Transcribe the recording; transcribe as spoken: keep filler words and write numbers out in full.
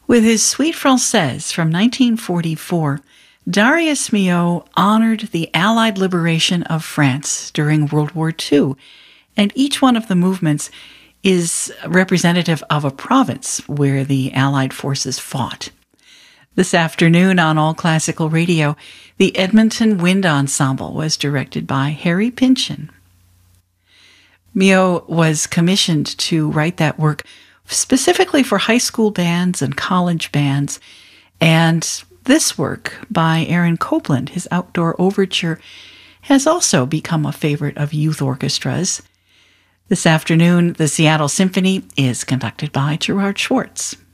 With his Suite Française from nineteen forty-four, Darius Milhaud honored the Allied liberation of France during World War Two, and each one of the movements is representative of a province where the Allied forces fought. This afternoon on All Classical Radio, the Edmonton Wind Ensemble was directed by Harry Pynchon. Milhaud was commissioned to write that work specifically for high school bands and college bands, and this work by Aaron Copland, his outdoor overture, has also become a favorite of youth orchestras. This afternoon, the Seattle Symphony is conducted by Gerard Schwartz.